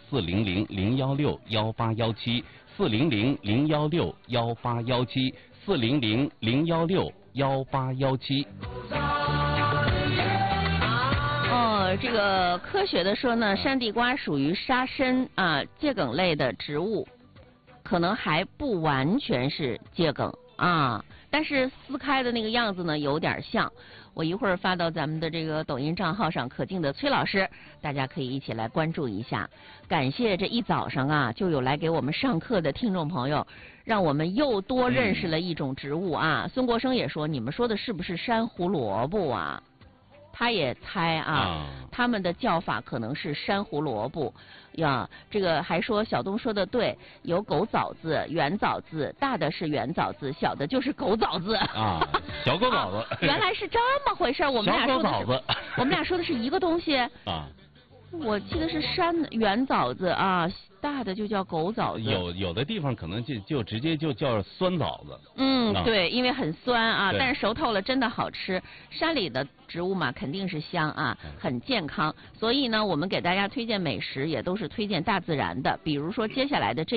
400-016-1817，400-016-1817，400-016-1817。 这个科学的说呢，山地瓜属于沙参啊桔梗类的植物，可能还不完全是桔梗啊，但是撕开的那个样子呢有点像。我一会儿发到咱们的这个抖音账号上，可敬的崔老师，大家可以一起来关注一下。感谢这一早上啊就有来给我们上课的听众朋友，让我们又多认识了一种植物啊。孙国生也说，你们说的是不是山胡萝卜啊？他也猜啊，他们的叫法可能是山胡萝卜呀。这个还说小东说的对，有狗枣子、圆枣子，大的是圆枣子，小的就是狗枣子啊，小狗枣子。 原来是这么回事，我们俩说的是我们俩说的是一个东西啊。 我记得是圆枣子啊，大的就叫狗枣子。 有的地方可能就直接就叫酸枣子。 对，因为很酸啊，但是熟透了真的好吃。山里的植物嘛，肯定是香啊，很健康。所以呢，我们给大家推荐美食也都是推荐大自然的，比如说接下来的这